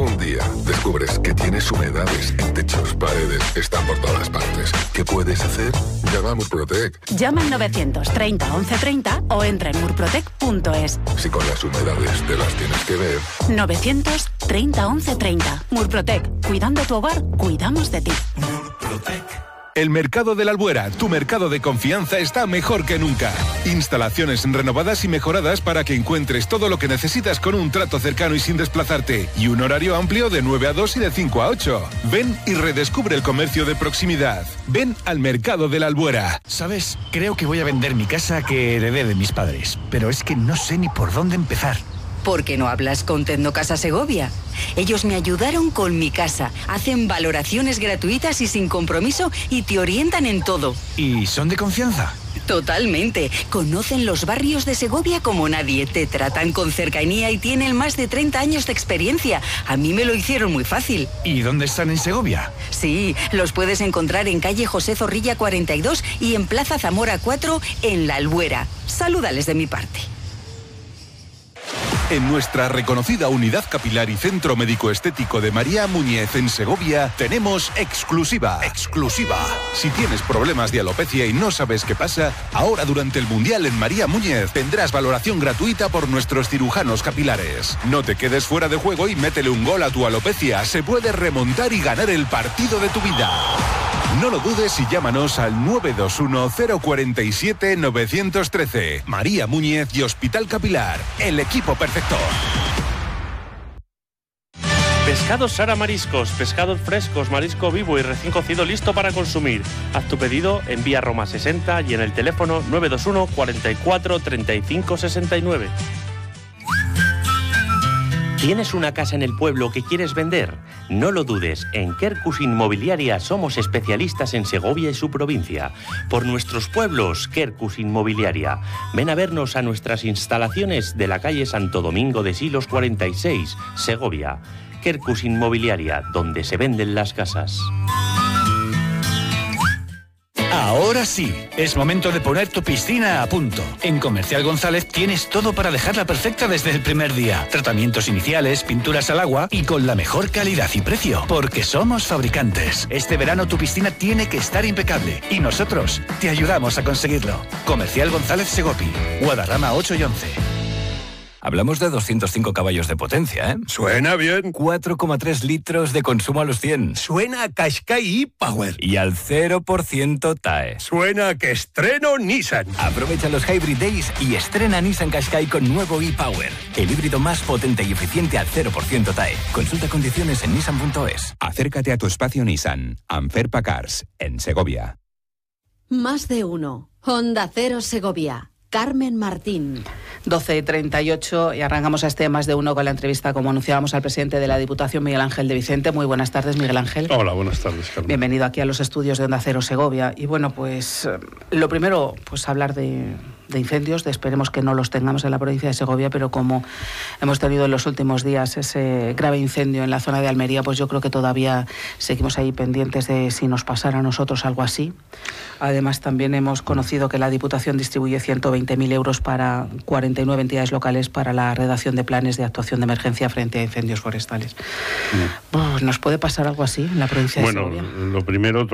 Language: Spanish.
Un día descubres que tienes humedades en techos, paredes, están por todas partes. ¿Qué puedes hacer? Llama a Murprotec. Llama al 930 1130 o entra en murprotec.es. Si con las humedades te las tienes que ver. 930 1130. Murprotec. Cuidando tu hogar, cuidamos de ti. Murprotec. El Mercado de la Albuera, tu mercado de confianza, está mejor que nunca. Instalaciones renovadas y mejoradas para que encuentres todo lo que necesitas con un trato cercano y sin desplazarte. Y un horario amplio de 9 a 2 y de 5 a 8. Ven y redescubre el comercio de proximidad. Ven al Mercado de la Albuera. ¿Sabes? Creo que voy a vender mi casa que heredé de mis padres. Pero es que no sé ni por dónde empezar. ¿Por qué no hablas con Tecnocasa Segovia? Ellos me ayudaron con mi casa, hacen valoraciones gratuitas y sin compromiso y te orientan en todo. ¿Y son de confianza? Totalmente. Conocen los barrios de Segovia como nadie, te tratan con cercanía y tienen más de 30 años de experiencia. A mí me lo hicieron muy fácil. ¿Y dónde están en Segovia? Sí, los puedes encontrar en calle José Zorrilla 42 y en Plaza Zamora 4 en La Albuera. Salúdales de mi parte. En nuestra reconocida Unidad Capilar y Centro Médico Estético de María Muñez en Segovia tenemos exclusiva. Si tienes problemas de alopecia y no sabes qué pasa, ahora durante el Mundial en María Muñez tendrás valoración gratuita por nuestros cirujanos capilares. No te quedes fuera de juego y métele un gol a tu alopecia. Se puede remontar y ganar el partido de tu vida. No lo dudes y llámanos al 921-047-913. María Muñez y Hospital Capilar, el equipo perfecto. Pescados Sara Mariscos, pescados frescos, marisco vivo y recién cocido listo para consumir. Haz tu pedido en vía Roma 60 y en el teléfono 921 44 35 69. ¿Tienes una casa en el pueblo que quieres vender? No lo dudes, en Quercus Inmobiliaria somos especialistas en Segovia y su provincia. Por nuestros pueblos, Quercus Inmobiliaria. Ven a vernos a nuestras instalaciones de la calle Santo Domingo de Silos 46, Segovia. Quercus Inmobiliaria, donde se venden las casas. Ahora sí, es momento de poner tu piscina a punto. En Comercial González tienes todo para dejarla perfecta desde el primer día. Tratamientos iniciales, pinturas al agua y con la mejor calidad y precio. Porque somos fabricantes. Este verano tu piscina tiene que estar impecable y nosotros te ayudamos a conseguirlo. Comercial González Segopi, Guadarrama 8 y 11. Hablamos de 205 caballos de potencia, ¿eh? Suena bien. 4,3 litros de consumo a los 100. Suena a Qashqai e-Power. Y al 0% TAE. Suena a que estreno Nissan. Aprovecha los Hybrid Days y estrena Nissan Qashqai con nuevo e-Power. El híbrido más potente y eficiente al 0% TAE. Consulta condiciones en nissan.es. Acércate a tu espacio Nissan. Anferpa Cars, en Segovia. Más de uno. Honda Cero Segovia. Carmen Martín. 12:38 y arrancamos a este Más de Uno con la entrevista, como anunciábamos, al presidente de la Diputación, Miguel Ángel de Vicente. Muy buenas tardes, Miguel Ángel. Hola, buenas tardes, Carmen. Bienvenido aquí a los estudios de Onda Cero Segovia. Y bueno, pues lo primero, pues hablar de incendios, esperemos que no los tengamos en la provincia de Segovia, pero como hemos tenido en los últimos días ese grave incendio en la zona de Almería, pues yo creo que todavía seguimos ahí pendientes de si nos pasara a nosotros algo así. Además, también hemos conocido que la Diputación distribuye 120.000 euros para 49 entidades locales para la redacción de planes de actuación de emergencia frente a incendios forestales. ¿Nos puede pasar algo así en la provincia de Segovia? Bueno, lo primero,